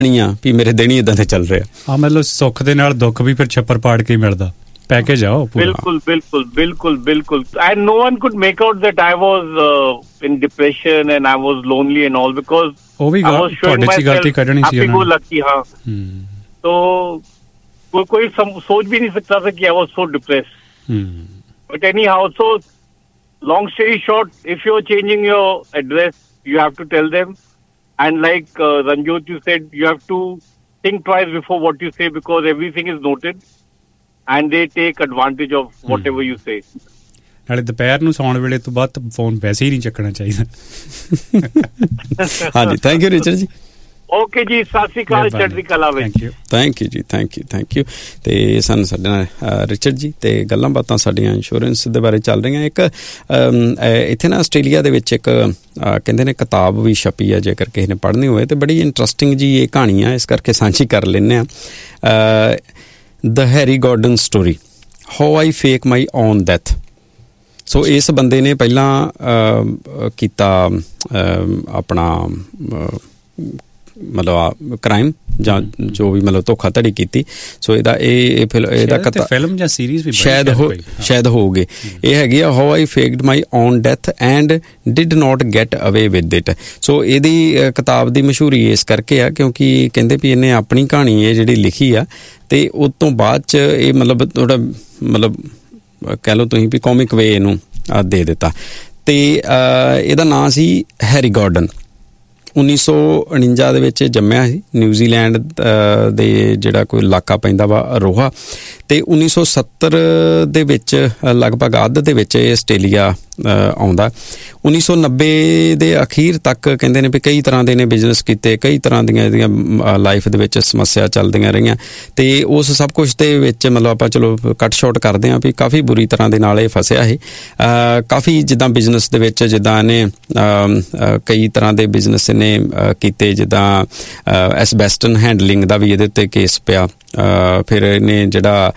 ਵੀ ਮੇਰੇ ਦਿਨ ਹੀ ਇਦਾਂ ਦੇ ਚੱਲ ਰਿਹਾ। ਹਾਂ, ਮਤਲਬ ਸੁੱਖ ਦੇ ਨਾਲ ਦੁੱਖ ਵੀ ਫਿਰ ਛੱਪਰ ਪਾੜ ਕੇ ਹੀ ਮਿਲਦਾ, ਪੈਕੇਜ ਆ ਉਹ ਪੂਰਾ। ਬਿਲਕੁਲ and no one could make out that I was in depression and I was lonely and all because ਉਹ ਵੀ ਤੁਹਾਡੇ ਚ ਗਲਤੀ ਕੱਢਣੀ ਸੀ happy go lucky। हाँ, तो कोई सोच भी नहीं सकता था कि I was so depressed। But anyhow, so long story short, if you're changing your address, you have to tell them, and like Ranjot, you said, you have to think twice before what you say because everything is noted and they take advantage of whatever you say। ਨਾਲੇ ਦੁਪਹਿਰ ਨੂੰ ਸੌਣ ਵੇਲੇ ਤੋਂ ਬਾਅਦ phone ਵੈਸੇ ਹੀ ਨਹੀਂ ਚੱਕਣਾ ਚਾਹੀਦਾ। ਹਾਂਜੀ, ਥੈਂਕ ਯੂ ਰਿਚਰਡ ਜੀ। ਓਕੇ ਜੀ, ਸਤਿ ਸ਼੍ਰੀ ਅਕਾਲ, ਚੜ੍ਹਦੀ ਕਲਾ ਵਿੱਚ। ਥੈਂਕ ਯੂ ਜੀ, ਥੈਂਕ ਯੂ। ਤੇ ਸਾਨੂੰ ਸਾਡੇ ਨਾਲ ਰਿਚਰਡ ਜੀ ਤੇ ਗੱਲਾਂ ਬਾਤਾਂ ਸਾਡੀਆਂ ਇੰਸ਼ੋਰੈਂਸ ਦੇ ਬਾਰੇ ਚੱਲ ਰਹੀਆਂ। ਇੱਕ ਇੱਥੇ ਨਾ ਆਸਟ੍ਰੇਲੀਆ ਦੇ ਵਿੱਚ ਇੱਕ ਕਹਿੰਦੇ ਨੇ ਕਿਤਾਬ ਵੀ ਛਪੀ ਆ, ਜੇਕਰ ਕਿਸੇ ਨੇ ਪੜ੍ਹਨੀ ਹੋਵੇ ਤੇ ਬੜੀ ਇੰਟਰਸਟਿੰਗ ਜੀ ਇਹ ਕਹਾਣੀ ਆ, ਇਸ ਕਰਕੇ ਸਾਂਝੀ ਕਰ ਲੈਂਦੇ ਹਾਂ। ਦ Harry garden story, how I fake my own death. ਸੋ ਇਸ ਬੰਦੇ ਨੇ ਪਹਿਲਾਂ ਕੀਤਾ ਆਪਣਾ ਮਤਲਬ ਕ੍ਰਾਈਮ ਜਾਂ ਜੋ ਵੀ ਮਤਲਬ ਧੋਖਾਧੜੀ ਕੀਤੀ। ਸੋ ਇਹਦਾ ਇਹਦਾ ਫਿਲਮ ਜਾਂ ਸੀਰੀਜ਼ ਵੀ ਸ਼ਾਇਦ ਹੋਊਗੀ। ਇਹ ਹੈਗੀ ਆ how I ਫੇਕਡ my own death and did note get ਅਵੇ ਵਿਦ ਇਟ। ਸੋ ਇਹਦੀ ਕਿਤਾਬ ਦੀ ਮਸ਼ਹੂਰੀ ਇਸ ਕਰਕੇ ਆ ਕਿਉਂਕਿ ਕਹਿੰਦੇ ਵੀ ਇਹਨੇ ਆਪਣੀ ਕਹਾਣੀ ਇਹ ਜਿਹੜੀ ਲਿਖੀ ਆ ਤੇ ਉਸ ਤੋਂ ਬਾਅਦ 'ਚ ਇਹ ਮਤਲਬ ਥੋੜ੍ਹਾ ਮਤਲਬ ਕਹਿ ਲਓ ਤੁਸੀਂ ਵੀ ਕੌਮਿਕ ਵੇ ਇਹਨੂੰ ਦੇ ਦਿੱਤਾ। ਤੇ ਇਹਦਾ ਨਾਂ ਸੀ ਹੈਰੀ ਗਾਰਡਨ। 1949 ਦੇ ਵਿੱਚ ਜੰਮਿਆ ਸੀ, ਨਿਊਜ਼ੀਲੈਂਡ ਦੇ ਜਿਹੜਾ ਕੋਈ ਇਲਾਕਾ ਪੈਂਦਾ ਵਾ ਅਰੋਹਾ। ਤੇ 1970 ਦੇ ਵਿੱਚ ਲਗਭਗ ਅੱਧ ਦੇ ਵਿੱਚ ਇਹ ਆਸਟ੍ਰੇਲੀਆ ਆਉਂਦਾ। 1990 ਦੇ ਅਖੀਰ ਤੱਕ ਕਹਿੰਦੇ ਨੇ ਵੀ ਕਈ ਤਰ੍ਹਾਂ ਦੇ ਨੇ ਬਿਜ਼ਨਸ ਕੀਤੇ, ਕਈ ਤਰ੍ਹਾਂ ਦੀਆਂ ਇਹਦੀਆਂ ਲਾਈਫ ਦੇ ਵਿੱਚ ਸਮੱਸਿਆ ਚੱਲਦੀਆਂ ਰਹੀਆਂ। ਤੇ ਉਸ ਸਭ ਕੁਛ ਦੇ ਵਿੱਚ ਮਤਲਬ ਆਪਾਂ ਚਲੋ ਕੱਟ ਸ਼ਾਰਟ ਕਰਦੇ ਹਾਂ ਵੀ ਕਾਫੀ ਬੁਰੀ ਤਰ੍ਹਾਂ ਦੇ ਨਾਲ ਇਹ ਫਸਿਆ ਇਹ। ਕਾਫੀ ਜਿੱਦਾਂ ਬਿਜ਼ਨਸ ਦੇ ਵਿੱਚ ਜਿੱਦਾਂ ਇਹਨੇ ਕਈ ਤਰ੍ਹਾਂ ਦੇ ਬਿਜ਼ਨਸ ਇਹਨੇ ਕੀਤੇ, ਜਿੱਦਾਂ ਐਸਬੈਸਟਨ ਹੈਂਡਲਿੰਗ ਦਾ ਵੀ ਇਹਦੇ ਉੱਤੇ ਕੇਸ ਪਿਆ। ਫਿਰ ਇਹਨੇ ਜਿਹੜਾ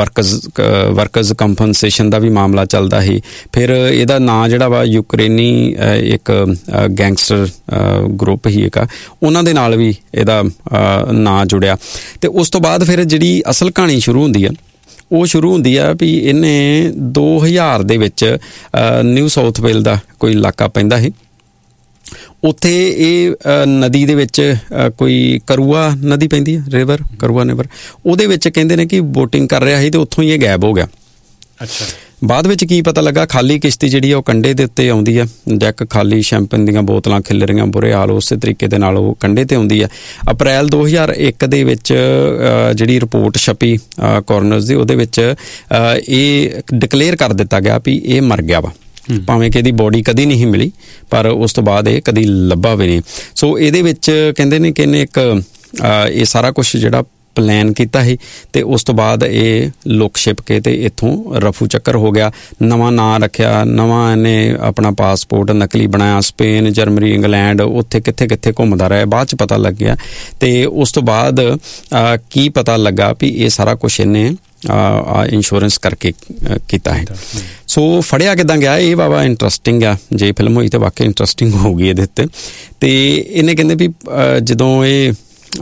ਵਰਕਰਜ਼ ਕੰਪਨਸੇਸ਼ਨ ਦਾ ਵੀ ਮਾਮਲਾ ਚੱਲਦਾ ਸੀ। ਫਿਰ ਇਹਦਾ ਨਾਂ ਜਿਹੜਾ ਵਾ ਯੂਕਰੇਨੀ ਇੱਕ ਗੈਂਗਸਟਰ ਗਰੁੱਪ ਹੀ ਇੱਕ, ਉਹਨਾਂ ਦੇ ਨਾਲ ਵੀ ਇਹਦਾ ਨਾਂ ਜੁੜਿਆ। ਤੇ ਉਸ ਤੋਂ ਬਾਅਦ ਫਿਰ ਜਿਹੜੀ ਅਸਲ ਕਹਾਣੀ ਸ਼ੁਰੂ ਹੁੰਦੀ ਆ ਉਹ ਸ਼ੁਰੂ ਹੁੰਦੀ ਆ ਵੀ ਇਹਨੇ 2000 ਦੇ ਵਿੱਚ ਨਿਊ ਸਾਊਥ ਵੇਲ ਦਾ ਕੋਈ ਇਲਾਕਾ ਪੈਂਦਾ ਸੀ, ਉੱਥੇ ਇਹ ਨਦੀ ਦੇ ਵਿੱਚ ਕੋਈ ਕਰੂਆ ਨਦੀ ਪੈਂਦੀ ਹੈ, ਰਿਵਰ ਕਰੂਆ ਰਿਵਰ, ਉਹਦੇ ਵਿੱਚ ਕਹਿੰਦੇ ਨੇ ਕਿ ਬੋਟਿੰਗ ਕਰ ਰਿਹਾ ਸੀ ਤੇ ਉੱਥੋਂ ਹੀ ਇਹ ਗਾਇਬ ਹੋ ਗਿਆ। ਅੱਛਾ। ਬਾਅਦ ਵਿੱਚ ਕੀ ਪਤਾ ਲੱਗਾ ਖਾਲੀ ਕਿਸ਼ਤੀ ਜਿਹੜੀ ਆ ਉਹ ਕੰਢੇ ਦੇ ਉੱਤੇ ਆਉਂਦੀ ਆ, ਡੈਕ ਖਾਲੀ, ਸ਼ੈਂਪਨ ਦੀਆਂ ਬੋਤਲਾਂ ਖਿਲ ਰਹੀਆਂ, ਬੁਰੇ ਹਾਲ। ਉਸੇ ਤਰੀਕੇ ਦੇ ਨਾਲ ਉਹ ਕੰਢੇ ਤੇ ਆਉਂਦੀ ਆ। ਅਪ੍ਰੈਲ 2001 ਦੇ ਵਿੱਚ ਜਿਹੜੀ ਰਿਪੋਰਟ ਛਪੀ ਕੋਰਨਰਸ ਦੀ, ਉਹਦੇ ਵਿੱਚ ਇਹ ਡਿਕਲੇਅਰ ਕਰ ਦਿੱਤਾ ਗਿਆ ਵੀ ਇਹ ਮਰ ਗਿਆ ਵਾ, ਭਾਵੇਂ ਕਿ ਇਹਦੀ ਬੋਡੀ ਕਦੀ ਨਹੀਂ ਮਿਲੀ ਪਰ ਉਸ ਤੋਂ ਬਾਅਦ ਇਹ ਕਦੀ ਲੱਭਾ ਵੀ ਨਹੀਂ। ਸੋ ਇਹਦੇ ਵਿੱਚ ਕਹਿੰਦੇ ਨੇ ਕਿ ਇਹਨੇ ਇੱਕ ਇਹ ਸਾਰਾ ਕੁਛ ਜਿਹੜਾ ਪਲਾਨ ਕੀਤਾ ਸੀ ਤੇ ਉਸ ਤੋਂ ਬਾਅਦ ਇਹ ਲੁੱਕ ਛਿਪ ਕੇ ਤੇ ਇੱਥੋਂ ਰਫੂ ਚੱਕਰ ਹੋ ਗਿਆ। ਨਵਾਂ ਨਾਂ ਰੱਖਿਆ, ਨਵਾਂ ਇਹਨੇ ਆਪਣਾ ਪਾਸਪੋਰਟ ਨਕਲੀ ਬਣਾਇਆ, ਸਪੇਨ, ਜਰਮਨੀ, ਇੰਗਲੈਂਡ, ਉੱਥੇ ਕਿੱਥੇ ਕਿੱਥੇ ਘੁੰਮਦਾ ਰਿਹਾ। ਬਾਅਦ 'ਚ ਪਤਾ ਲੱਗਿਆ ਤੇ ਉਸ ਤੋਂ ਬਾਅਦ ਕੀ ਪਤਾ ਲੱਗਾ ਵੀ ਇਹ ਸਾਰਾ ਕੁਛ ਇਹਨੇ ਇੰਸ਼ੋਰੈਂਸ ਕਰਕੇ ਕੀਤਾ ਹੈ। ਸੋ ਫੜਿਆ ਕਿੱਦਾਂ ਗਿਆ ਇਹ ਬਾਬਾ ਇੰਟਰਸਟਿੰਗ ਆ। ਜੇ ਫਿਲਮ ਹੋਈ ਤਾਂ ਵਾਕਈ ਇੰਟਰਸਟਿੰਗ ਹੋਊਗੀ ਇਹਦੇ ਉੱਤੇ। ਤੇ ਇਹਨੇ ਕਹਿੰਦੇ ਵੀ ਜਦੋਂ ਇਹ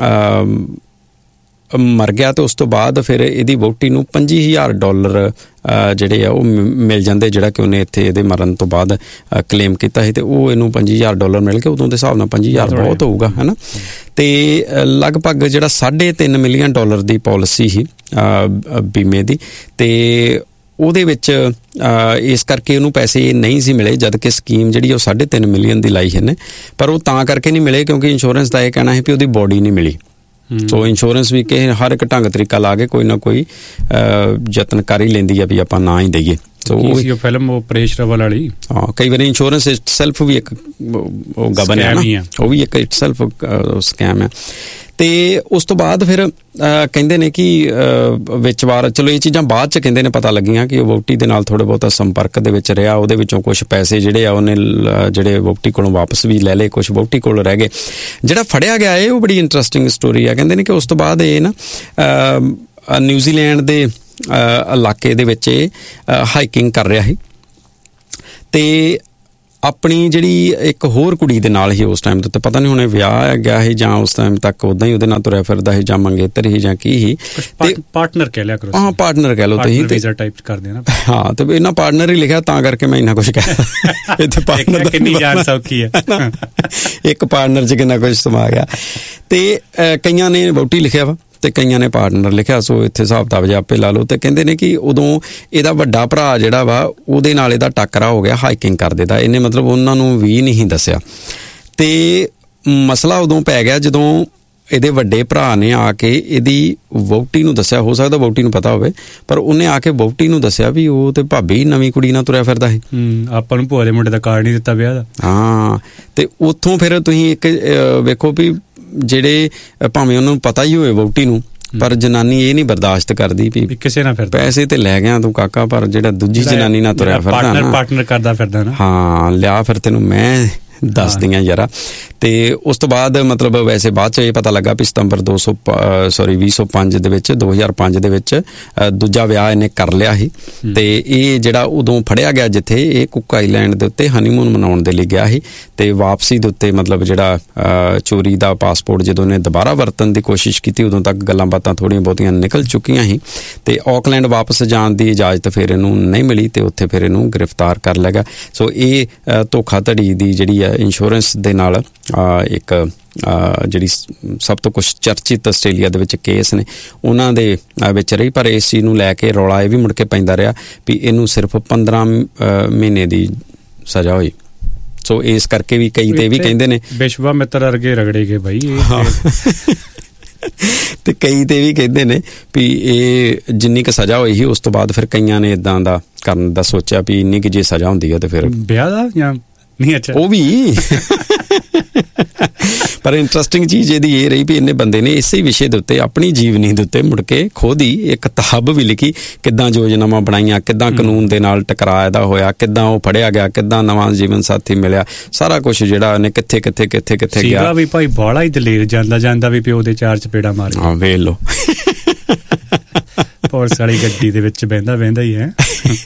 ਮਰ ਗਿਆ ਤੇ ਉਸ ਤੋਂ ਬਾਅਦ ਫਿਰ ਇਹਦੀ ਵਹੁਟੀ ਨੂੰ $25,000 ਜਿਹੜੇ ਆ ਉਹ ਮਿਲ ਜਾਂਦੇ, ਜਿਹੜਾ ਕਿ ਉਹਨੇ ਇੱਥੇ ਇਹਦੇ ਮਰਨ ਤੋਂ ਬਾਅਦ ਕਲੇਮ ਕੀਤਾ ਸੀ। ਤੇ ਉਹ ਇਹਨੂੰ $25,000 ਮਿਲ ਕੇ, ਉਦੋਂ ਦੇ ਹਿਸਾਬ ਨਾਲ 25,000 ਬਹੁਤ ਹੋਊਗਾ, ਹੈ ਨਾ। ਤੇ ਲਗਭਗ ਜਿਹੜਾ $3.5 ਮਿਲੀਅਨ ਦੀ ਪਾਲਿਸੀ ਸੀ ਬੀਮੇ ਦੀ, ਤੇ ਉਹਦੇ ਵਿੱਚ ਇਸ ਕਰਕੇ ਉਹਨੂੰ ਪੈਸੇ ਨਹੀਂ ਸੀ ਮਿਲੇ, ਜਦ ਕਿ ਸਕੀਮ ਜਿਹੜੀ ਉਹ 3.5 ਮਿਲੀਅਨ ਦੀ ਲਾਈ ਇਹਨੇ। ਪਰ ਉਹ ਤਾਂ ਕਰਕੇ ਨਹੀਂ ਮਿਲੇ ਕਿਉਂਕਿ ਇੰਸ਼ੋਰੈਂਸ ਦਾ ਇਹ ਕਹਿਣਾ ਹੈ ਵੀ ਉਹਦੀ ਬੋਡੀ ਨਹੀਂ ਮਿਲੀ। ਸੋ ਇੰਸ਼ੋਰੈਂਸ ਵੀ ਕਿ ਹਰ ਇੱਕ ਢੰਗ ਤਰੀਕਾ ਲਾ ਕੇ ਕੋਈ ਨਾ ਕੋਈ ਯਤਨ ਕਰ ਹੀ ਲੈਂਦੀ ਆ ਵੀ ਆਪਾਂ ਨਾ ਹੀ ਦੇਈਏ। ਫਿਲਮ ਉਹ ਪਰੇਸ਼ ਰਾਵਲ ਵਾਲੀ, ਹਾਂ, ਕਈ ਵਾਰੀ ਇੰਸ਼ੋਰੈਂਸ ਇਟ ਸੈਲਫ ਵੀ ਇੱਕ ਗਬਨ ਹੈ ਨਾ, ਉਹ ਵੀ ਇੱਕ ਇਟ ਸੈਲਫ ਸਕੈਮ ਹੈ। ਤੇ ਉਸ ਤੋਂ ਬਾਅਦ ਫਿਰ ਕਹਿੰਦੇ ਨੇ ਕਿ ਵਿੱਚ ਵਾਰ ਚਲੋ ਇਹ ਚੀਜ਼ਾਂ ਬਾਅਦ 'ਚ ਕਹਿੰਦੇ ਨੇ ਪਤਾ ਲੱਗੀਆਂ ਕਿ ਉਹ ਵਹੁਟੀ ਦੇ ਨਾਲ ਥੋੜ੍ਹੇ ਬਹੁਤਾ ਸੰਪਰਕ ਦੇ ਵਿੱਚ ਰਿਹਾ। ਉਹਦੇ ਵਿੱਚੋਂ ਕੁਛ ਪੈਸੇ ਜਿਹੜੇ ਆ ਉਹਨੇ ਜਿਹੜੇ ਵਹੁਟੀ ਕੋਲੋਂ ਵਾਪਸ ਵੀ ਲੈ ਲਏ, ਕੁਛ ਵਹੁਟੀ ਕੋਲ ਰਹਿ ਗਏ। ਜਿਹੜਾ ਫੜਿਆ ਗਿਆ ਇਹ ਉਹ ਬੜੀ ਇੰਟਰਸਟਿੰਗ ਸਟੋਰੀ ਆ। ਕਹਿੰਦੇ ਨੇ ਕਿ ਉਸ ਤੋਂ ਬਾਅਦ ਇਹ ਨਾ ਨਿਊਜ਼ੀਲੈਂਡ ਦੇ ਇਲਾਕੇ ਦੇ ਵਿੱਚ ਹਾਈਕਿੰਗ ਕਰ ਰਿਹਾ ਸੀ ਤੇ ਆਪਣੀ ਜਿਹੜੀ ਇੱਕ ਹੋਰ ਕੁੜੀ ਦੇ ਨਾਲ ਹੀ ਉਸ ਟਾਈਮ ਤੇ ਪਤਾ ਨਹੀਂ ਹੁਣੇ ਵਿਆਹ ਗਿਆ ਸੀ ਜਾਂ ਉਸ ਟਾਈਮ ਤੱਕ ਉਦਾਂ ਹੀ ਉਹਦੇ ਨਾਲ ਤੁਰਿਆ ਫਿਰਦਾ ਸੀ ਜਾਂ ਮੰਗੇਤਰ ਸੀ ਜਾਂ ਕੀ ਸੀ, ਪਾਰਟਨਰ ਕਹਿ ਲਿਆ ਕਰੋ। ਹਾਂ ਪਾਰਟਨਰ ਕਹਿ ਲਓ ਤੁਸੀਂ, ਵੀਜ਼ਾ ਟਾਈਪ ਕਰਦੇ ਨਾ। ਹਾਂ ਤੇ ਇਹਨਾਂ ਪਾਰਟਨਰ ਹੀ ਲਿਖਿਆ ਤਾਂ ਕਰਕੇ ਮੈਂ ਇੰਨਾ ਕੁਝ ਕਹਿ ਇੱਥੇ ਪਾਰਟਨਰ ਕਿੰਨੀ ਜਾਨ ਸੌਖੀ ਹੈ ਇੱਕ ਪਾਰਟਨਰ 'ਚ ਕਿੰਨਾ ਕੁਝ ਸਮਾ ਗਿਆ। ਤੇ ਕਈਆਂ ਨੇ ਵਹੁਟੀ ਲਿਖਿਆ ਵਾ ਤੇ ਕਈਆਂ ਨੇ ਪਾਰਟਨਰ ਲਿਖਿਆ, ਸੋ ਇੱਥੇ ਹਿਸਾਬ ਕਿਤਾਬ ਜਿਹਾ ਆਪੇ ਲਾ ਲਓ। ਤੇ ਕਹਿੰਦੇ ਨੇ ਕਿ ਉਦੋਂ ਇਹਦਾ ਵੱਡਾ ਭਰਾ ਜਿਹੜਾ ਵਾ ਉਹਦੇ ਨਾਲ ਇਹਦਾ ਟੱਕਰਾ ਹੋ ਗਿਆ ਹਾਈਕਿੰਗ ਕਰਦੇ ਦਾ, ਇਹਨੇ ਮਤਲਬ ਉਹਨਾਂ ਨੂੰ ਵੀ ਨਹੀਂ ਦੱਸਿਆ। ਤੇ ਮਸਲਾ ਉਦੋਂ ਪੈ ਗਿਆ ਜਦੋਂ ਇਹਦੇ ਵੱਡੇ ਭਰਾ ਨੇ ਆ ਕੇ ਇਹਦੀ ਵਹੁਟੀ ਨੂੰ ਦੱਸਿਆ। ਹੋ ਸਕਦਾ ਵਹੁਟੀ ਨੂੰ ਪਤਾ ਹੋਵੇ, ਪਰ ਉਹਨੇ ਆ ਕੇ ਵਹੁਟੀ ਨੂੰ ਦੱਸਿਆ ਵੀ ਉਹ ਤੇ ਭਾਬੀ ਨਵੀਂ ਕੁੜੀ ਨਾਲ ਤੁਰਿਆ ਫਿਰਦਾ ਸੀ। ਆਪਾਂ ਨੂੰ ਭੂਆ ਦੇ ਮੁੰਡੇ ਦਾ ਕਾਰਡ ਨਹੀਂ ਦਿੱਤਾ ਵਿਆਹ ਦਾ। ਹਾਂ ਤੇ ਉੱਥੋਂ ਫਿਰ ਤੁਸੀਂ ਇੱਕ ਵੇਖੋ ਵੀ ਜਿਹੜੇ ਭਾਵੇਂ ਉਹਨੂੰ ਪਤਾ ਹੀ ਹੋਵੇ ਵਹੁਟੀ ਨੂੰ, ਪਰ ਜਨਾਨੀ ਇਹ ਨਹੀਂ ਬਰਦਾਸ਼ਤ ਕਰਦੀ ਵੀ ਕਿਸੇ ਨਾਲ ਫਿਰ ਪੈਸੇ ਤੇ ਲੈ ਗਿਆ ਤੂੰ ਕਾਕਾ, ਪਰ ਜਿਹੜਾ ਦੂਜੀ ਜਨਾਨੀ ਨਾਲ ਤੁਰਿਆ ਫਿਰਦਾ ਨਾ, ਪਾਰਟਨਰ ਕਰਦਾ ਫਿਰਦਾ ਨਾ, ਹਾਂ ਲਿਆ ਫਿਰ ਤੈਨੂੰ ਮੈਂ ਦੱਸਦੀਆਂ ਯਾਰਾ। ਤੇ ਉਸ ਤੋਂ ਬਾਅਦ ਮਤਲਬ ਵੈਸੇ ਬਾਅਦ 'ਚ ਇਹ ਪਤਾ ਲੱਗਾ ਵੀ ਸਤੰਬਰ 2005 ਦੇ ਵਿੱਚ 2005 ਦੇ ਵਿੱਚ ਦੂਜਾ ਵਿਆਹ ਇਹਨੇ ਕਰ ਲਿਆ ਸੀ। ਤੇ ਇਹ ਜਿਹੜਾ ਉਦੋਂ ਫੜਿਆ ਗਿਆ ਜਿੱਥੇ ਇਹ ਕੁੱਕ ਆਈਲੈਂਡ ਦੇ ਉੱਤੇ ਹਨੀਮੂਨ ਮਨਾਉਣ ਦੇ ਲਈ ਗਿਆ ਸੀ, ਤੇ ਵਾਪਸੀ ਦੇ ਉੱਤੇ ਮਤਲਬ ਜਿਹੜਾ ਚੋਰੀ ਦਾ ਪਾਸਪੋਰਟ ਜਦੋਂ ਇਹਨੇ ਦੁਬਾਰਾ ਵਰਤਣ ਦੀ ਕੋਸ਼ਿਸ਼ ਕੀਤੀ ਉਦੋਂ ਤੱਕ ਗੱਲਾਂ ਬਾਤਾਂ ਥੋੜ੍ਹੀਆਂ ਬਹੁਤੀਆਂ ਨਿਕਲ ਚੁੱਕੀਆਂ ਸੀ। ਤੇ ਆਕਲੈਂਡ ਵਾਪਸ ਜਾਣ ਦੀ ਇਜਾਜ਼ਤ ਫਿਰ ਇਹਨੂੰ ਨਹੀਂ ਮਿਲੀ ਤੇ ਉੱਥੇ ਫਿਰ ਇਹਨੂੰ ਗ੍ਰਿਫਤਾਰ ਕਰ ਲਿਆ ਗਿਆ। ਸੋ ਇਹ ਧੋਖਾਧੜੀ ਦੀ ਜਿਹੜੀ ਇੰਸ਼ੋਰੈਂਸ ਦੇ ਨਾਲ ਇੱਕ ਜਿਹੜੀ ਸਭ ਤੋਂ ਕੁਛ ਚਰਚਿਤ ਆਸਟ੍ਰੇਲੀਆ ਦੇ ਵਿੱਚ ਕੇਸ ਨੇ ਉਹਨਾਂ ਦੇ ਵਿੱਚ ਰਹੀ। ਪਰ ਇਸ ਚੀਜ਼ ਨੂੰ ਲੈ ਕੇ ਰੌਲਾ ਇਹ ਵੀ ਮੁੜ ਕੇ ਪੈਂਦਾ ਰਿਹਾ ਵੀ ਇਹਨੂੰ ਸਿਰਫ 15 ਮਹੀਨੇ ਦੀ ਸਜ਼ਾ ਹੋਈ। ਸੋ ਇਸ ਕਰਕੇ ਵੀ ਕਈ ਤੇ ਵੀ ਕਹਿੰਦੇ ਨੇ ਵਿਸ਼ਵਾਮਿੱਤਰ ਵਰਗੇ ਰਗੜੇ ਗਏ ਬਾਈ ਤੇ ਕਈ ਤੇ ਵੀ ਕਹਿੰਦੇ ਨੇ ਵੀ ਇਹ ਜਿੰਨੀ ਕੁ ਸਜ਼ਾ ਹੋਈ ਸੀ ਉਸ ਤੋਂ ਬਾਅਦ ਫਿਰ ਕਈਆਂ ਨੇ ਇਦਾਂ ਦਾ ਕਰਨ ਦਾ ਸੋਚਿਆ ਵੀ ਇੰਨੀ ਕੁ ਜੇ ਸਜ਼ਾ ਹੁੰਦੀ ਹੈ ਤੇ ਫਿਰ ਵਿਆਹ ਦਾ ਜਾਂ ਨਹੀਂ। ਅੱਛਾ ਉਹ ਵੀ ਪਰ ਇੰਟਰਸਟਿੰਗ ਚੀਜ਼ ਇਹਦੀ ਇਹ ਰਹੀ ਵੀ ਇਹਨੇ ਬੰਦੇ ਨੇ ਇਸੇ ਵਿਸ਼ੇ ਦੇ ਉੱਤੇ ਆਪਣੀ ਜੀਵਨੀ ਦੇ ਉੱਤੇ ਮੁੜ ਕੇ ਖੁਦ ਹੀ ਇੱਕ ਕਿਤਾਬ ਵੀ ਲਿਖੀ, ਕਿੱਦਾਂ ਯੋਜਨਾਵਾਂ ਬਣਾਈਆਂ, ਕਿੱਦਾਂ ਕਾਨੂੰਨ ਦੇ ਨਾਲ ਟਕਰਾਅ ਦਾ ਹੋਇਆ, ਕਿੱਦਾਂ ਉਹ ਫੜਿਆ ਗਿਆ, ਕਿੱਦਾਂ ਨਵਾਂ ਜੀਵਨ ਸਾਥੀ ਮਿਲਿਆ, ਸਾਰਾ ਕੁਛ ਜਿਹੜਾ ਉਹਨੇ ਕਿੱਥੇ ਗਿਆ ਵੀ ਭਾਈ ਬਾਹਲਾ ਹੀ ਦਲੇਰ ਜਾਂਦਾ ਵੀ ਪਿਓ ਦੇ ਚਾਰ ਚਪੇੜਾ ਮਾਰੇ। ਹਾਂ ਵੇਖ ਲਓ ਪੁਲਿਸ ਵਾਲੀ ਗੱਡੀ ਦੇ ਵਿੱਚ ਬਹਿੰਦਾ ਹੀ ਹੈ।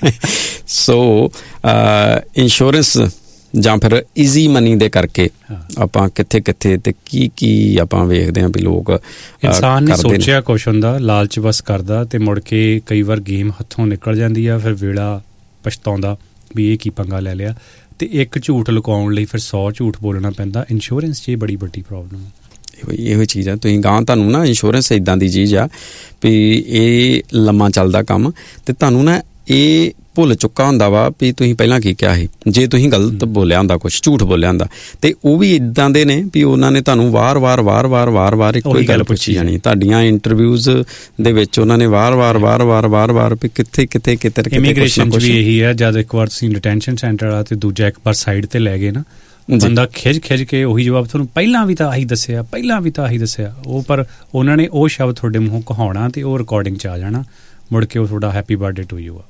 ਸੋ ਇੰਸ਼ੋਰੈਂਸ ਜਾਂ ਫਿਰ ਈਜ਼ੀ ਮਨੀ ਦੇ ਕਰਕੇ ਆਪਾਂ ਕਿੱਥੇ ਤੇ ਕੀ ਆਪਾਂ ਵੇਖਦੇ ਹਾਂ ਵੀ ਲੋਕ ਇਨਸਾਨ ਨੇ ਸੋਚਿਆ ਕੁਛ ਹੁੰਦਾ, ਲਾਲਚ ਬਸ ਕਰਦਾ ਤੇ ਮੁੜ ਕੇ ਕਈ ਵਾਰ ਗੇਮ ਹੱਥੋਂ ਨਿਕਲ ਜਾਂਦੀ ਆ, ਫਿਰ ਵੇਲਾ ਪਛਤਾਉਂਦਾ ਵੀ ਇਹ ਕੀ ਪੰਗਾ ਲੈ ਲਿਆ। ਤੇ ਇੱਕ ਝੂਠ ਲੁਕਾਉਣ ਲਈ ਫਿਰ 100 ਝੂਠ ਬੋਲਣਾ ਪੈਂਦਾ। ਇੰਸ਼ੋਰੈਂਸ 'ਚ ਇਹ ਬੜੀ ਵੱਡੀ ਪ੍ਰੋਬਲਮ ਹੈ। ਇਹੋ ਚੀਜ਼ ਆ, ਤੁਸੀਂ ਗਾਂ ਤੁਹਾਨੂੰ ਨਾ ਇੰਸ਼ੋਰੈਂਸ ਇੱਦਾਂ ਦੀ ਚੀਜ਼ ਆ ਵੀ ਇਹ ਲੰਮਾ ਚੱਲਦਾ ਕੰਮ, ਤੇ ਤੁਹਾਨੂੰ ਨਾ ਇਹ ਭੁੱਲ ਚੁੱਕਾ ਹੁੰਦਾ ਵਾ ਵੀ ਤੁਸੀਂ ਪਹਿਲਾਂ ਕੀ ਕਿਹਾ ਸੀ। ਜੇ ਤੁਸੀਂ ਗਲਤ ਬੋਲਿਆ ਹੁੰਦਾ, ਕੁਛ ਝੂਠ ਬੋਲਿਆ ਹੁੰਦਾ, ਤੇ ਉਹ ਵੀ ਇੱਦਾਂ ਦੇ ਨੇ ਵੀ ਉਹਨਾਂ ਨੇ ਤੁਹਾਨੂੰ ਵਾਰ-ਵਾਰ ਇੱਕੋ ਹੀ ਗੱਲ ਪੁੱਛੀ ਜਾਣੀ। ਤੁਹਾਡੀਆਂ ਇੰਟਰਵਿਊਜ਼ ਦੇ ਵਿੱਚ ਉਹਨਾਂ ਨੇ ਵਾਰ-ਵਾਰ ਵੀ ਕਿੱਥੇ ਇਮੀਗ੍ਰੇਸ਼ਨ 'ਚ ਵੀ ਇਹੀ ਹੈ, ਜਦ ਇੱਕ ਵਾਰ ਤੁਸੀਂ ਡਿਟੈਂਸ਼ਨ ਸੈਂਟਰ ਆ ਤੇ ਦੂਜਾ ਇੱਕ ਵਾਰ ਸਾਈਡ ਤੇ ਲੈ ਗਏ ਨਾ, ਬੰਦਾ ਖਿੱਚ ਕੇ ਉਹੀ ਜਵਾਬ ਤੁਹਾਨੂੰ ਪਹਿਲਾਂ ਵੀ ਤਾਂ ਆਹੀ ਦੱਸਿਆ ਉਹ, ਪਰ ਉਹਨਾਂ ਨੇ ਉਹ ਸ਼ਬਦ ਤੁਹਾਡੇ ਮੂੰਹੋਂ ਕਹਾਉਣਾ ਤੇ ਉਹ ਰਿਕਾਰਡਿੰਗ 'ਚ ਆ ਜਾਣਾ, ਮੁੜ ਕੇ ਉਹ ਤੁਹਾਡਾ ਹੈਪੀ ਬਰਥਡੇ ਟੂ ਯੂ ਆ।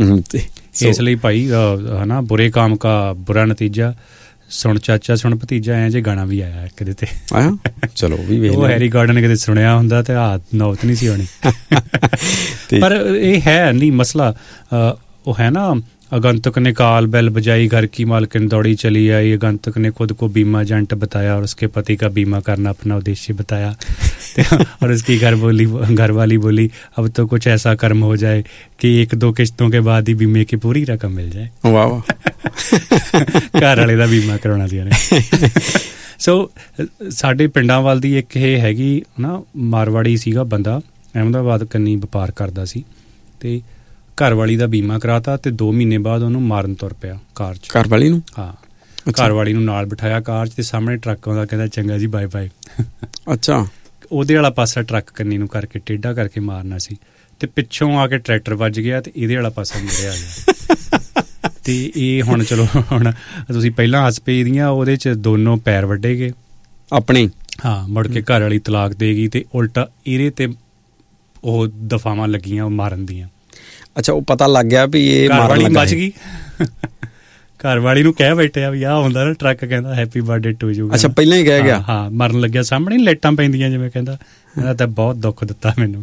ਇਸ ਲਈ ਭਾਈ ਹਨਾ, ਬੁਰੇ ਕਾਮ ਕਾ ਬੁਰਾ ਨਤੀਜਾ, ਸੁਣ ਚਾਚਾ ਸੁਣ ਭਤੀਜਾ, ਐ ਜੇ ਗਾਣਾ ਵੀ ਆਇਆ ਕਿਤੇ ਤੇ ਚਲੋ ਵੀ ਉਹ ਹੈਰੀ ਗਾਰਡਨ ਨੇ ਕਿਤੇ ਸੁਣਿਆ ਹੁੰਦਾ ਤੇ ਨੌਬਤ ਨਹੀਂ ਸੀ ਹੋਣੀ। ਪਰ ਇਹ ਹੈ ਨਹੀਂ ਮਸਲਾ, ਉਹ ਹੈ ਨਾ, आगंतुक ने काल बेल बजाई, घर की मालकिन दौड़ी चली आई। आगंतुक ने खुद को बीमा एजेंट बताया और उसके पति का बीमा करना अपना उद्देश्य बताया। और उसकी घरवाली बोली अब तो कुछ ऐसा कर्म हो जाए कि 1-2 किश्तों के बाद ही बीमे की पूरी रकम मिल जाए। वाह घर वाले का बीमा करवा दिया ने। सो साडे पिंडां वाल दी एक ये हैगी ना, मारवाड़ी सीगा बंदा, अहमदाबाद कन्नी ਵਪਾਰ ਕਰਦਾ ਸੀ ਤੇ ਘਰ ਵਾਲੀ ਦਾ ਬੀਮਾ ਕਰਾਤਾ ਤੇ 2 ਮਹੀਨੇ ਬਾਅਦ ਉਹਨੂੰ ਮਾਰਨ ਤੁਰ ਪਿਆ ਕਾਰ 'ਚ। ਘਰ ਵਾਲੀ ਨੂੰ? ਹਾਂ, ਘਰ ਵਾਲੀ ਨੂੰ ਨਾਲ ਬਿਠਾਇਆ ਕਾਰ 'ਚ ਤੇ ਸਾਹਮਣੇ ਟਰੱਕ ਆਉਂਦਾ, ਕਹਿੰਦਾ ਚੰਗਾ ਜੀ ਬਾਏ ਬਾਏ। ਅੱਛਾ। ਉਹਦੇ ਵਾਲਾ ਪਾਸਾ ਟਰੱਕ ਕੰਨੀ ਨੂੰ ਕਰਕੇ ਟੇਢਾ ਕਰਕੇ ਮਾਰਨਾ ਸੀ ਤੇ ਪਿੱਛੋਂ ਆ ਕੇ ਟਰੈਕਟਰ ਵੱਜ ਗਿਆ ਤੇ ਇਹਦੇ ਵਾਲਾ ਪਾਸਾ ਮੁੜੇ ਆ ਗਿਆ। ਤੇ ਇਹ ਹੁਣ ਚਲੋ, ਹੁਣ ਤੁਸੀਂ ਪਹਿਲਾਂ ਹੱਸ ਪਈ ਦੀਆਂ, ਉਹਦੇ 'ਚ ਦੋਨੋਂ ਪੈਰ ਵੱਢੇ ਗਏ ਆਪਣੇ। ਹਾਂ, ਮੁੜ ਕੇ ਘਰ ਵਾਲੀ ਤਲਾਕ ਦੇ ਗਈ ਤੇ ਉਲਟਾ ਇਹਦੇ ਤੇ ਉਹ ਦਫਾਵਾਂ ਲੱਗੀਆਂ ਮਾਰਨ ਦੀਆਂ। ਅੱਛਾ, ਉਹ ਪਤਾ ਲੱਗ ਗਿਆ ਵੀ ਇਹ ਮਾਰਨ ਲੱਗਾ, ਬਚ ਗਈ। ਘਰ ਵਾਲੀ ਨੂੰ ਕਹਿ ਬੈਠਿਆ ਵੀ ਆਹ ਹੁੰਦਾ ਨਾ ਟਰੱਕ, ਕਹਿੰਦਾ ਹੈਪੀ ਬਰਥਡੇ ਟੂ ਯੂ। ਅੱਛਾ, ਪਹਿਲਾਂ ਹੀ ਕਹਿ ਗਿਆ? ਹਾਂ, ਮਰਨ ਲੱਗਿਆ, ਸਾਹਮਣੇ ਲਾਈਟਾਂ ਪੈਂਦੀਆਂ ਜਿਵੇਂ, ਕਹਿੰਦਾ ਤਾਂ ਬਹੁਤ ਦੁੱਖ ਦਿੱਤਾ ਮੈਨੂੰ,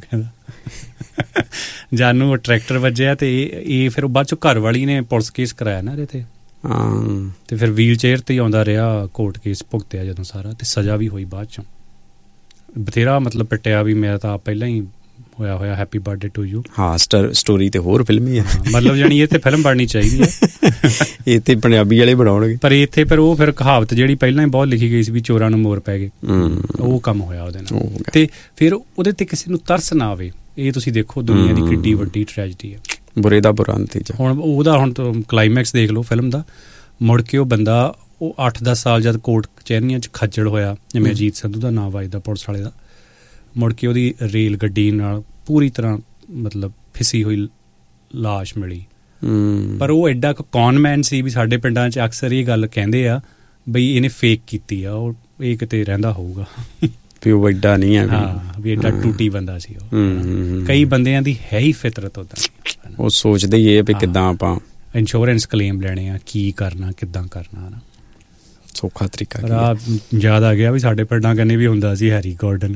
ਕਹਿੰਦਾ। ਜਾਨੂੰ ਉਹ ਟਰੈਕਟਰ ਵੱਜਿਆ ਤੇ ਇਹ ਫਿਰ ਬਾਅਦ ਚੋਂ ਘਰ ਵਾਲੀ ਨੇ ਪੁਲਿਸ ਕੇਸ ਕਰਾਇਆ ਨਾ ਇਹਦੇ ਤੇ, ਤੇ ਫਿਰ ਵੀਲ ਚੇਅਰ ਤੇ ਆਉਂਦਾ ਰਿਹਾ, ਕੋਰਟ ਕੇਸ ਭੁਗਤਿਆ ਜਦੋਂ ਸਾਰਾ, ਤੇ ਸਜ਼ਾ ਵੀ ਹੋਈ ਬਾਅਦ ਚੋਂ, ਬਥੇਰਾ ਮਤਲਬ ਪਿੱਟਿਆ ਵੀ। ਮੇਰਾ ਤਾਂ ਪਹਿਲਾਂ ਹੀ ਹੋਇਆ ਹੈਪੀ ਬਰਥਡੇ ਟੂ ਯੂ। ਹਾਂ, ਸਟੋਰੀ ਤੇ ਹੋਰ ਫਿਲਮੀ ਆ, ਮਤਲਬ ਜਾਣੀ ਇਹ ਤੇ ਫਿਲਮ ਬਣਨੀ ਚਾਹੀਦੀ ਹੈ। ਇਹ ਤੇ ਪੰਜਾਬੀ ਵਾਲੇ ਬਣਾਉਣਗੇ, ਪਰ ਇੱਥੇ ਫਿਰ ਉਹ ਫਿਰ ਕਹਾਵਤ ਜਿਹੜੀ ਪਹਿਲਾਂ ਹੀ ਬਹੁਤ ਲਿਖੀ ਗਈ ਸੀ ਵੀ ਚੋਰਾਂ ਨੂੰ ਮੋਰ ਪੈ ਗਏ, ਉਹ ਕੰਮ ਹੋਇਆ ਉਹਦੇ ਨਾਲ। ਤੇ ਫਿਰ ਉਹਦੇ ਤੇ ਕਿਸੇ ਨੂੰ ਤਰਸ ਨਾ ਆਵੇ। ਇਹ ਤੁਸੀਂ ਦੇਖੋ ਦੁਨੀਆ ਦੀ ਕਿੱਡੀ ਵੱਡੀ ਟ੍ਰੈਜਡੀ ਹੈ, ਬੁਰੇ ਦਾ ਬੁਰਾ ਨਤੀਜਾ। ਹੁਣ ਕਲਾਈਮੈਕਸ ਦੇਖ ਲਓ ਫਿਲਮ ਦਾ। ਮੁੜ ਕੇ ਉਹ ਬੰਦਾ, ਉਹ 8-10 ਸਾਲ ਜਦ ਕੋਰਟ ਕਚਹਿਰੀਆਂ 'ਚ ਖੱਜਲ ਹੋਇਆ, ਜਿਵੇਂ ਅਜੀਤ ਸੰਧੂ ਦਾ ਨਾਂ ਵੱਜਦਾ ਪੁਲਿਸ ਵਾਲੇ ਦਾ, ਮੁੜ ਕੇ ਉਹਦੀ ਰੇਲ ਗੱਡੀ ਨਾਲ ਪੂਰੀ ਤਰ੍ਹਾਂ ਮਤਲਬ ਫਿਸੀ ਹੋਈ ਲਾਸ਼ ਮਿਲੀ। ਪਰ ਉਹ ਐਡਾ ਕੁ ਕੌਨਮੈਨ ਸੀ ਵੀ ਸਾਡੇ ਪਿੰਡਾਂ 'ਚ ਅਕਸਰ ਇਹ ਗੱਲ ਕਹਿੰਦੇ ਆ ਬਈ ਇਹਨੇ ਫੇਕ ਕੀਤੀ ਆ, ਉਹ ਇਹ ਕਿਤੇ ਰਹਿੰਦਾ ਹੋਊਗਾ ਵੀ ਉਹ ਐਡਾ ਨਹੀਂ ਹੈ। ਹਾਂ, ਵੀ ਐਡਾ ਟੂਟੀ ਬੰਦਾ ਸੀ ਉਹ। ਕਈ ਬੰਦਿਆਂ ਦੀ ਹੈ ਹੀ ਫਿਤਰਤ ਉੱਦਾਂ, ਉਹ ਸੋਚਦੇ ਹੀ ਇਹ ਵੀ ਕਿੱਦਾਂ ਆਪਾਂ ਇੰਸ਼ੋਰੈਂਸ ਕਲੇਮ ਲੈਣੇ ਆ, ਕੀ ਕਰਨਾ, ਕਿੱਦਾਂ ਕਰਨਾ ਨਾ। ਸੌਖਾ ਤਰੀਕਾ ਯਾਦ ਆ ਗਿਆ ਵੀ ਸਾਡੇ ਪਿੰਡਾਂ ਕੰਨੇ ਵੀ ਹੁੰਦਾ ਸੀ ਹੈਰੀ ਗਾਰਡਨ।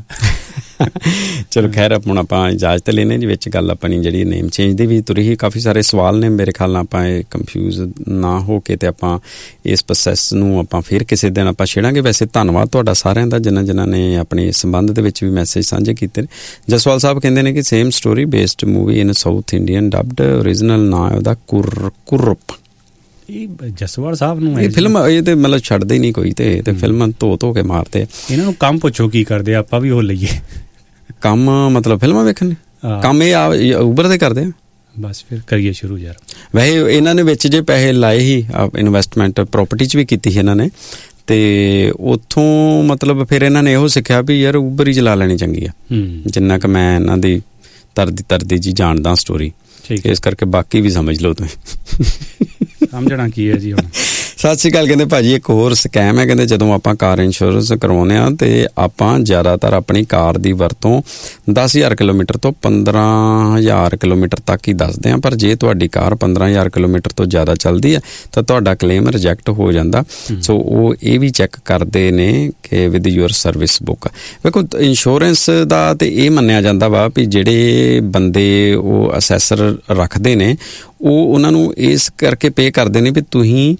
ਚਲੋ ਖੈਰ, ਹੁਣ ਆਪਾਂ ਇਜਾਜ਼ਤ ਲੈਣੇ ਜੀ। ਵਿੱਚ ਗੱਲ ਆਪਣੀ ਜਿਹੜੀ ਨੇਮ ਚੇਂਜ ਦੀ ਵੀ ਤੁਰੀ ਹੀ, ਕਾਫੀ ਸਾਰੇ ਸਵਾਲ ਨੇ ਮੇਰੇ ਖਿਆਲ ਨਾਲ। ਆਪਾਂ ਇਹ ਕੰਫਿਊਜ਼ ਨਾ ਹੋ ਕੇ ਤੇ ਆਪਾਂ ਇਸ ਪ੍ਰੋਸੈਸ ਨੂੰ ਆਪਾਂ ਫਿਰ ਕਿਸੇ ਦਿਨ ਆਪਾਂ ਛੇੜਾਂਗੇ। ਵੈਸੇ ਧੰਨਵਾਦ ਤੁਹਾਡਾ ਸਾਰਿਆਂ ਦਾ, ਜਿਨ੍ਹਾਂ ਨੇ ਆਪਣੇ ਇਸ ਸੰਬੰਧ ਦੇ ਵਿੱਚ ਵੀ ਮੈਸੇਜ ਸਾਂਝੇ ਕੀਤੇ ਨੇ। ਜਸਵਾਲ ਸਾਹਿਬ ਕਹਿੰਦੇ ਨੇ ਕਿ ਸੇਮ ਸਟੋਰੀ ਬੇਸਡ ਮੂਵੀ ਇਨ ਸਾਊਥ ਇੰਡੀਅਨ ਡਬਡ, ਓਰੀਜਨਲ ਨਾਂ ਉਹਦਾ ਕੁਰਪ। ਜਸਵਾਲ ਸਾਹਿਬ ਨੂੰ ਇਹ ਫਿਲਮ ਇਹ ਤੇ ਮਤਲਬ ਛੱਡਦੇ ਹੀ ਨਹੀਂ ਕੋਈ, ਤੇ ਫਿਲਮਾਂ ਧੋ ਕੇ ਮਾਰਦੇ। ਇਹਨਾਂ ਨੂੰ ਕੰਮ ਪੁੱਛੋ ਕੀ ਕਰਦੇ, ਆਪਾਂ ਵੀ ਉਹ ਲਈਏ ਕੰਮ, ਮਤਲਬ ਫਿਲਮਾਂ ਵੇਖਣ ਕੰਮ ਇਹ ਉਬਰ ਦੇ ਕਰਦੇ ਆ। ਬਸ ਫਿਰ ਕਰੀਏ ਸ਼ੁਰੂ ਯਾਰ। ਵੈਸੇ ਇਹਨਾਂ ਨੇ ਵਿੱਚ ਜੇ ਪੈਸੇ ਲਾਏ ਹੀ, ਇਨਵੈਸਟਮੈਂਟ ਪ੍ਰੋਪਰਟੀ 'ਚ ਵੀ ਕੀਤੀ ਸੀ ਇਹਨਾਂ ਨੇ, ਤੇ ਉੱਥੋਂ ਮਤਲਬ ਫਿਰ ਇਹਨਾਂ ਨੇ ਇਹੋ ਸਿੱਖਿਆ ਵੀ ਯਾਰ ਉਬਰ ਹੀ ਚਲਾ ਲੈਣੀ ਚੰਗੀ ਆ, ਜਿੰਨਾ ਕੁ ਮੈਂ ਇਹਨਾਂ ਦੀ ਤਰਦੀ ਜੀ ਜਾਣਦਾ ਸਟੋਰੀ। ਇਸ ਕਰਕੇ ਬਾਕੀ ਵੀ ਸਮਝ ਲਓ ਤੁਸੀਂ, ਸਮਝਣਾ ਕੀ ਹੈ ਜੀ ਹੁਣ। ਸਤਿ ਸ਼੍ਰੀ ਅਕਾਲ। ਕਹਿੰਦੇ ਭਾਜੀ ਇੱਕ ਹੋਰ ਸਕੈਮ ਹੈ, ਕਹਿੰਦੇ ਜਦੋਂ ਆਪਾਂ ਕਾਰ ਇੰਸ਼ੋਰੈਂਸ ਕਰਵਾਉਂਦੇ ਹਾਂ ਤੇ ਆਪਾਂ ਜ਼ਿਆਦਾਤਰ ਆਪਣੀ ਕਾਰ ਦੀ ਵਰਤੋਂ 10,000 ਕਿਲੋਮੀਟਰ ਤੋਂ 15,000 ਕਿਲੋਮੀਟਰ ਤੱਕ ਹੀ ਦੱਸਦੇ ਹਾਂ, ਪਰ ਜੇ ਤੁਹਾਡੀ ਕਾਰ 15,000 ਕਿਲੋਮੀਟਰ ਤੋਂ ਜ਼ਿਆਦਾ ਚੱਲਦੀ ਹੈ ਤਾਂ ਤੁਹਾਡਾ ਕਲੇਮ ਰਿਜੈਕਟ ਹੋ ਜਾਂਦਾ। ਸੋ ਉਹ ਇਹ ਵੀ ਚੈੱਕ ਕਰਦੇ ਨੇ ਕਿ ਵਿਦ ਯੂਅਰ ਸਰਵਿਸ ਬੁੱਕ। ਵੇਖੋ ਇੰਸ਼ੋਰੈਂਸ ਦਾ ਤੇ ਇਹ ਮੰਨਿਆ ਜਾਂਦਾ ਵਾ ਵੀ ਜਿਹੜੇ ਬੰਦੇ ਉਹ ਅਸੈਸਰ ਰੱਖਦੇ ਨੇ ਉਹ ਉਹਨਾਂ ਨੂੰ ਇਸ ਕਰਕੇ ਪੇ ਕਰਦੇ ਨੇ ਵੀ ਤੁਸੀਂ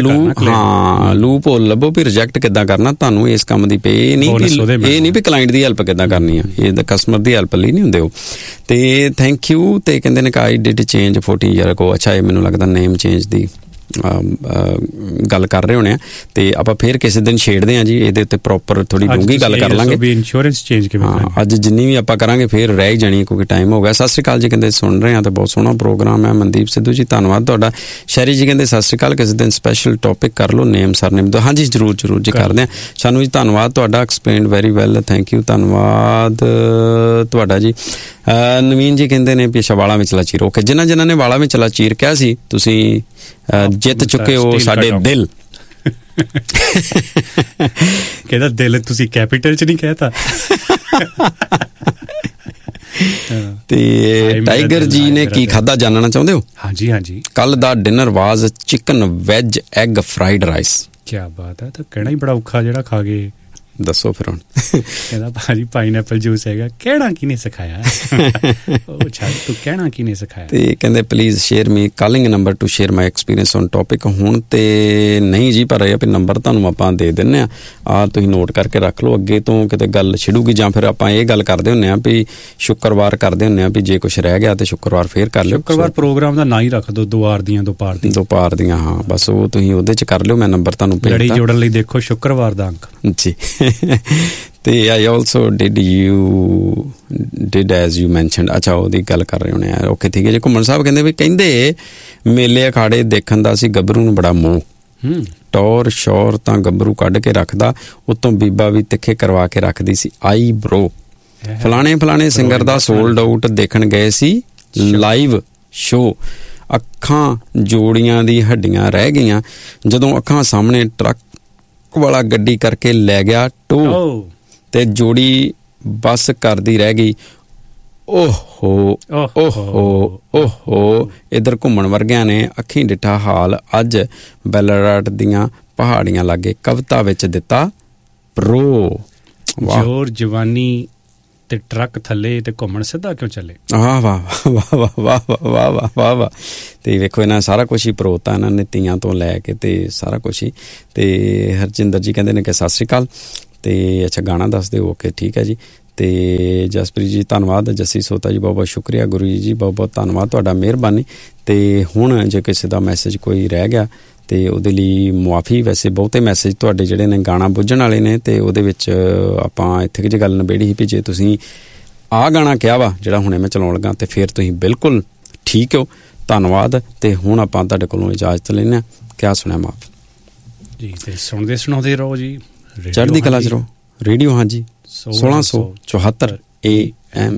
ਲੂਪ ਹੋਲ ਲੱਭੋ ਵੀ ਰਿਜੈਕਟ ਕਿੱਦਾਂ ਕਰਨਾ, ਤੁਹਾਨੂੰ ਇਸ ਕੰਮ ਦੀ ਪੇ ਇਹ ਨਹੀਂ ਵੀ ਕਲਾਇੰਟ ਦੀ ਹੈਲਪ ਕਿੱਦਾਂ ਕਰਨੀ ਆ, ਇਹ ਕਸਟਮਰ ਦੀ ਹੈਲਪ ਲਈ ਨਹੀਂ ਹੁੰਦੇ ਉਹ। ਤੇ ਥੈਂਕ ਯੂ। ਤੇ ਕਹਿੰਦੇ ਨੇ ਕਿ ਆਈ ਡਿਡ ਚੇਂਜ 14 ਈਅਰ ਅਗੋ। ਅੱਛਾ, ਇਹ ਮੈਨੂੰ ਲੱਗਦਾ ਨੇਮ ਚੇਂਜ ਦੀ ਗੱਲ ਕਰ ਰਹੇ ਹੋਣੇ ਆ, ਤੇ ਆਪਾਂ ਫੇਰ ਕਿਸੇ ਦਿਨ ਛੇੜਦੇ ਹਾਂ ਜੀ ਇਹਦੇ ਉੱਤੇ, ਪ੍ਰੋਪਰ ਥੋੜੀ ਡੂੰਘੀ ਗੱਲ ਕਰ ਲਾਂਗੇ। ਇੰਸ਼ੋਰੈਂਸ ਚੇਂਜ ਕਿਵੇਂ ਅੱਜ ਜਿੰਨੀ ਵੀ ਆਪਾਂ ਕਰਾਂਗੇ ਫੇਰ ਰਹਿ ਹੀ ਜਾਣੀ ਕਿਉਂਕਿ ਟਾਈਮ ਹੋ ਗਿਆ। ਸਤਿ ਸ਼੍ਰੀ ਅਕਾਲ ਜੀ ਕਹਿੰਦੇ ਸੁਣ ਰਹੇ ਆ ਤੇ ਬਹੁਤ ਸੋਹਣਾ ਪ੍ਰੋਗਰਾਮ ਹੈ। ਮਨਦੀਪ ਸਿੱਧੂ ਜੀ ਧੰਨਵਾਦ ਤੁਹਾਡਾ। ਸ਼ੈਰੀ ਜੀ ਕਹਿੰਦੇ ਸਤਿ ਸ਼੍ਰੀ ਅਕਾਲ, ਕਿਸੇ ਦਿਨ ਸਪੈਸ਼ਲ ਟੌਪਿਕ ਕਰ ਲਓ, ਨੇਮ ਸਰਨੇਮ ਦੋ। ਹਾਂਜੀ ਜ਼ਰੂਰ ਜੀ ਕਰਦੇ ਹਾਂ। ਸਾਨੂੰ ਜੀ ਧੰਨਵਾਦ ਤੁਹਾਡਾ, explained very well, thank you, ਧੰਨਵਾਦ ਤੁਹਾਡਾ ਜੀ। ਨਵੀਨ ਜੀ ਕਹਿੰਦੇ ਨੇ ਵੀ ਵਾਲਾਂ ਵਿੱਚ ਲਾਚੀਰ। ਓਕੇ, ਜਿਨ੍ਹਾਂ ਨੇ ਵਾਲਾਂ ਵਿੱਚ ਲਾਚੀਰ ਕਿਹਾ ਸੀ ਤੁਸੀਂ ਜਿੱਤ ਚੁੱਕੇ ਹੋ ਸਾਡੇ ਦਿਲ। ਕਹਿੰਦਾ ਦਿਲ ਤੁਸੀਂ ਕੈਪੀਟਲ ਚ ਨਹੀਂ ਕਹਿਤਾ। ਤੇ ਟਾਈਗਰ ਜੀ ਨੇ ਕੀ ਖਾਧਾ ਜਾਣਨਾ ਚਾਹੁੰਦੇ ਹੋ? ਹਾਂਜੀ। ਕੱਲ ਦਾ ਡਿਨਰ ਵਾਜ਼ chicken veg egg fried rice. ਕੀ ਬਾਤ ਹੈ। ਤਾਂ ਕਹਿਣਾ ਹੀ ਬੜਾ ਔਖਾ ਜਿਹੜਾ ਖਾ ਗਏ। ਦੱਸੋ ਫਿਰ ਹੁਣ। ਕਹਿੰਦਾ ਭਾਜੀ ਪਾਈਨਐਪਲ ਜੂਸ ਹੈਗਾ। ਕਹਿਣਾ ਕਿਹਨੇ ਸਿਖਾਇਆ? ਉਹ ਛੱਡ, ਤੂੰ ਕਹਿਣਾ ਕਿਹਨੇ ਸਿਖਾਇਆ? ਤੇ ਕਹਿੰਦੇ please share me calling number two share my experience on topic. ਹੁਣ ਤੇ ਨਹੀਂ ਜੀ, ਪਰ ਇਹ ਵੀ ਨੰਬਰ ਤੁਹਾਨੂੰ ਆਪਾਂ ਦੇ ਦਿੰਦੇ ਆ, ਤੁਸੀਂ ਨੋਟ ਕਰਕੇ ਰੱਖ ਲਓ, ਅੱਗੇ ਤੋਂ ਕਿਤੇ ਗੱਲ ਛਿੜੂਗੀ। ਜਾਂ ਫਿਰ ਆਪਾਂ ਇਹ ਗੱਲ ਕਰਦੇ ਹੁੰਦੇ ਆ ਵੀ ਸ਼ੁੱਕਰਵਾਰ ਕਰਦੇ ਹੁੰਦੇ ਆ ਵੀ ਜੇ ਕੁਛ ਰਹਿ ਗਿਆ ਤੇ ਸ਼ੁੱਕਰਵਾਰ ਫੇਰ ਕਰ ਲਿਓ। ਸ਼ੁੱਕਰਵਾਰ ਪ੍ਰੋਗਰਾਮ ਦਾ ਨਾਂ ਹੀ ਰੱਖ ਦਿਓ, ਦੁਪਹਿਰ ਦੀਆਂ। ਹਾਂ ਬਸ ਉਹ ਤੁਸੀਂ ਉਹਦੇ ਚ ਕਰ ਲਿਓ, ਮੈਂ ਨੰਬਰ ਤੁਹਾਨੂੰ ਭੇਜ ਲੜੀ ਜੋੜਨ ਲਈ ਦੇਖੋ ਸ਼ੁੱਕਰਵਾਰ ਦਾ ਅੰਕ ਜੀ। ਤੇ I also did as you mentioned. ਅੱਛਾ, ਉਹਦੀ ਗੱਲ ਕਰ ਰਹੇ ਹੋਣੇ ਆ। ਓਕੇ ਠੀਕ ਹੈ ਜੀ। ਘੁੰਮਣ ਸਾਹਿਬ ਕਹਿੰਦੇ ਵੀ ਕਹਿੰਦੇ ਮੇਲੇ ਅਖਾੜੇ ਦੇਖਣ ਦਾ ਸੀ ਗੱਭਰੂ ਨੂੰ ਬੜਾ ਮੋਹ, ਟੌਰ ਸ਼ੌਰ ਤਾਂ ਗੱਭਰੂ ਕੱਢ ਕੇ ਰੱਖਦਾ, ਉਤੋਂ ਬੀਬਾ ਵੀ ਤਿੱਖੇ ਕਰਵਾ ਕੇ ਰੱਖਦੀ ਸੀ ਆਈ ਬਰੋ। ਫਲਾਣੇ ਸਿੰਗਰ ਦਾ ਸੋਲਡ ਆਊਟ ਦੇਖਣ ਗਏ ਸੀ ਲਾਈਵ ਸ਼ੋ, ਅੱਖਾਂ ਜੋੜੀਆਂ ਦੀ ਹੱਡੀਆਂ ਰਹਿ ਗਈਆਂ ਜਦੋਂ ਅੱਖਾਂ ਸਾਹਮਣੇ ਟਰੱਕ ਵਾਲਾ ਗੱਡੀ ਕਰਕੇ ਲੈ ਗਿਆ ਟੋ, ਤੇ ਜੋੜੀ ਬੱਸ ਕਰਦੀ ਰਹਿ ਗਈ। ਓਹੋ ਇਧਰ ਘੁੰਮਣ ਵਰਗਿਆਂ ਨੇ ਅੱਖੀਂ ਡਿੱਠਾ ਹਾਲ ਅੱਜ ਬੈਲਰਾਟ ਦੀਆਂ ਪਹਾੜੀਆਂ ਲਾਗੇ ਕਵਿਤਾ ਵਿੱਚ ਦਿੱਤਾ ਪ੍ਰੋ। ਜੋਰ ਜਵਾਨੀ ਤੇ ਟਰੱਕ ਥੱਲੇ ਤੇ ਘੁੰਮਣ ਸਿੱਧਾ ਕਿਉਂ ਚੱਲੇ? ਵਾਹ ਵਾਹ ਵਾਹ ਵਾਹ ਵਾਹ ਵਾਹ ਵਾਹ ਵਾਹ ਵਾਹ। ਤੇ ਵੇਖੋ ਇਹਨਾਂ ਸਾਰਾ ਕੁਛ ਹੀ ਪਰੋਤਾ ਇਹਨਾਂ ਨੇ, ਤੀਆਂ ਤੋਂ ਲੈ ਕੇ ਤੇ ਸਾਰਾ ਕੁਛ ਹੀ। ਤੇ ਹਰਜਿੰਦਰ ਜੀ ਕਹਿੰਦੇ ਨੇ ਕਿ ਸਤਿ ਸ਼੍ਰੀ ਅਕਾਲ ਤੇ ਅੱਛਾ ਗਾਣਾ ਦੱਸ ਦਿਓ। ਓਕੇ ਠੀਕ ਹੈ ਜੀ। ਤੇ ਜਸਪ੍ਰੀਤ ਜੀ ਧੰਨਵਾਦ। ਜੱਸੀ ਸੋਤਾ ਜੀ ਬਹੁਤ ਬਹੁਤ ਸ਼ੁਕਰੀਆ। ਗੁਰੂ ਜੀ ਬਹੁਤ ਬਹੁਤ ਧੰਨਵਾਦ ਤੁਹਾਡਾ, ਮਿਹਰਬਾਨੀ। ਤੇ ਹੁਣ ਜੇ ਕਿਸੇ ਦਾ ਮੈਸੇਜ ਕੋਈ ਰਹਿ ਗਿਆ ਤੇ ਉਹਦੇ ਲਈ ਮੁਆਫੀ। ਵੈਸੇ ਬਹੁਤੇ ਮੈਸੇਜ ਤੁਹਾਡੇ ਜਿਹੜੇ ਨੇ ਗਾਣਾ ਬੁੱਝਣ ਵਾਲੇ ਨੇ, ਤੇ ਉਹਦੇ ਵਿੱਚ ਆਪਾਂ ਇੱਥੇ ਕੁ ਜਿਹੀ ਗੱਲ ਨਿਬੇੜੀ ਸੀ ਵੀ ਜੇ ਤੁਸੀਂ ਆਹ ਗਾਣਾ ਕਿਹਾ ਵਾ ਜਿਹੜਾ ਹੁਣੇ ਮੈਂ ਚਲਾਉਣ ਲੱਗਾ ਤੇ ਫਿਰ ਤੁਸੀਂ ਬਿਲਕੁਲ ਠੀਕ ਹੋ। ਧੰਨਵਾਦ। ਤੇ ਹੁਣ ਆਪਾਂ ਤੁਹਾਡੇ ਕੋਲੋਂ ਇਜਾਜ਼ਤ ਲੈਂਦੇ ਹਾਂ। ਕਿਆ ਸੁਣਿਆ ਮਾਫ ਜੀ। ਤੇ ਸੁਣਦੇ ਸੁਣਾਉਂਦੇ ਰਹੋ ਜੀ, ਚੜ੍ਹਦੀ ਕਲਾ 'ਚ ਰਹੋ। ਰੇਡੀਓ ਹਾਂਜੀ 1674 AM